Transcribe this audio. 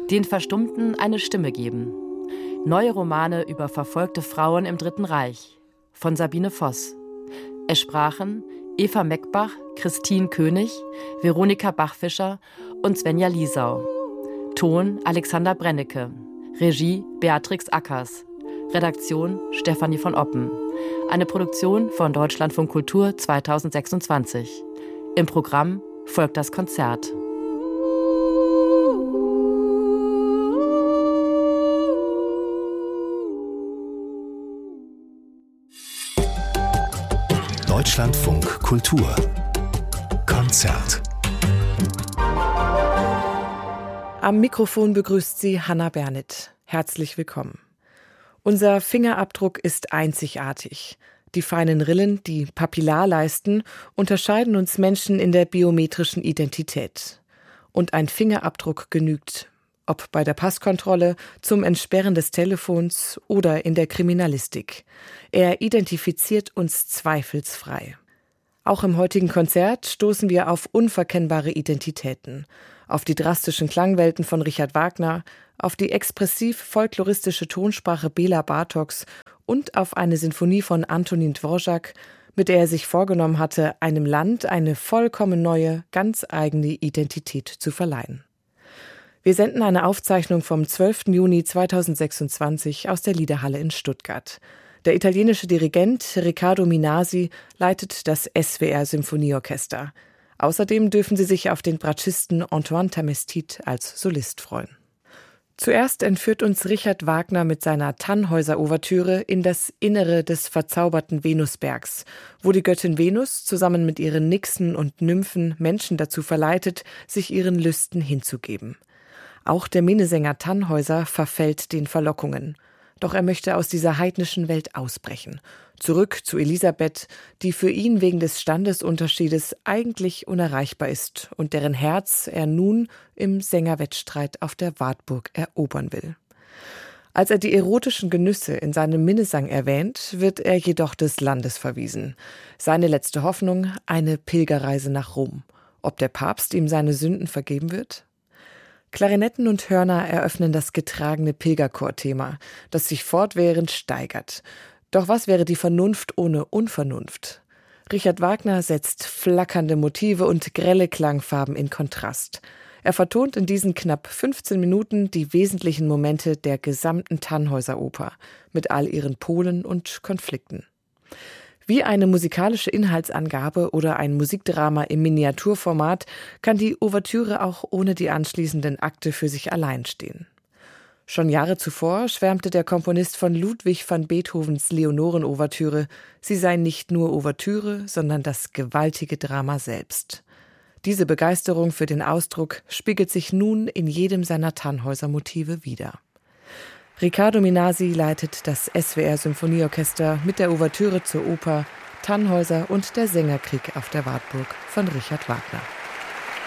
Den Verstummten eine Stimme geben. Neue Romane über verfolgte Frauen im Dritten Reich von Sabine Voss. Es sprachen Eva Meckbach, Christine König, Veronika Bachfischer und Svenja Liesau. Ton Alexander Brennecke. Regie Beatrix Ackers. Redaktion Stefanie von Oppen. Eine Produktion von Deutschlandfunk Kultur 2026. Im Programm folgt das Konzert. Deutschlandfunk Kultur Konzert. Am Mikrofon begrüßt Sie Hannah Bernit. Herzlich willkommen. Unser Fingerabdruck ist einzigartig. Die feinen Rillen, die Papillarleisten, unterscheiden uns Menschen in der biometrischen Identität. Und ein Fingerabdruck genügt, ob bei der Passkontrolle, zum Entsperren des Telefons oder in der Kriminalistik. Er identifiziert uns zweifelsfrei. Auch im heutigen Konzert stoßen wir auf unverkennbare Identitäten, auf die drastischen Klangwelten von Richard Wagner, auf die expressiv-folkloristische Tonsprache Bela Bartoks und auf eine Sinfonie von Antonin Dvorak, mit der er sich vorgenommen hatte, einem Land eine vollkommen neue, ganz eigene Identität zu verleihen. Wir senden eine Aufzeichnung vom 12. Juni 2026 aus der Liederhalle in Stuttgart. Der italienische Dirigent Riccardo Minasi leitet das SWR Symphonieorchester. Außerdem dürfen Sie sich auf den Bratschisten Antoine Tamestit als Solist freuen. Zuerst entführt uns Richard Wagner mit seiner Tannhäuser-Ouvertüre in das Innere des verzauberten Venusbergs, wo die Göttin Venus zusammen mit ihren Nixen und Nymphen Menschen dazu verleitet, sich ihren Lüsten hinzugeben. Auch der Minnesänger Tannhäuser verfällt den Verlockungen. Doch er möchte aus dieser heidnischen Welt ausbrechen. Zurück zu Elisabeth, die für ihn wegen des Standesunterschiedes eigentlich unerreichbar ist und deren Herz er nun im Sängerwettstreit auf der Wartburg erobern will. Als er die erotischen Genüsse in seinem Minnesang erwähnt, wird er jedoch des Landes verwiesen. Seine letzte Hoffnung, eine Pilgerreise nach Rom. Ob der Papst ihm seine Sünden vergeben wird? Klarinetten und Hörner eröffnen das getragene Pilgerchor-Thema, das sich fortwährend steigert. Doch was wäre die Vernunft ohne Unvernunft? Richard Wagner setzt flackernde Motive und grelle Klangfarben in Kontrast. Er vertont in diesen knapp 15 Minuten die wesentlichen Momente der gesamten Tannhäuser-Oper mit all ihren Polen und Konflikten. Wie eine musikalische Inhaltsangabe oder ein Musikdrama im Miniaturformat kann die Ouvertüre auch ohne die anschließenden Akte für sich allein stehen. Schon Jahre zuvor schwärmte der Komponist von Ludwig van Beethovens Leonoren-Ouvertüre, sie sei nicht nur Ouvertüre, sondern das gewaltige Drama selbst. Diese Begeisterung für den Ausdruck spiegelt sich nun in jedem seiner Tannhäuser-Motive wider. Riccardo Minasi leitet das SWR Symphonieorchester mit der Ouvertüre zur Oper Tannhäuser und der Sängerkrieg auf der Wartburg von Richard Wagner.